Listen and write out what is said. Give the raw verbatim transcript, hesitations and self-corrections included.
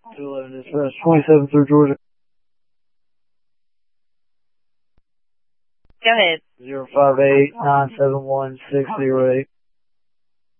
two eleven dispatch, twenty-seven through Georgia. Go ahead. zero five eight nine seven one six zero eight.